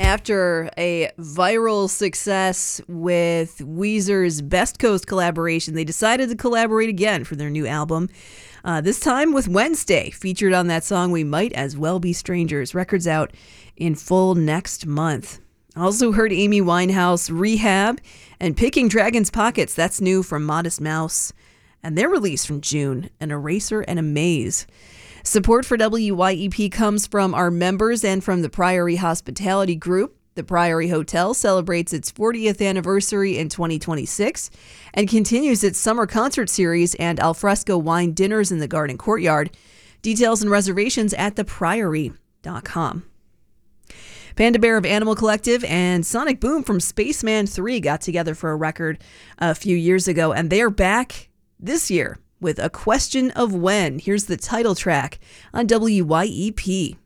After a viral success with Weezer's Best Coast collaboration, they decided to collaborate again for their new album. This time with Wednesday, featured on that song We Might As Well Be Strangers. Record's out in full next month. Also heard Amy Winehouse, Rehab, and Picking Dragon's Pockets. That's new from Modest Mouse. And their release from June, An Eraser and a Maze. Support for WYEP comes from our members and from the Priory Hospitality Group. The Priory Hotel celebrates its 40th anniversary in 2026 and continues its summer concert series and alfresco wine dinners in the garden courtyard. Details and reservations at thepriory.com. Panda Bear of Animal Collective and Sonic Boom from Spaceman 3 got together for a record a few years ago, and they are back this year with A Question of When. Here's the title track on WYEP.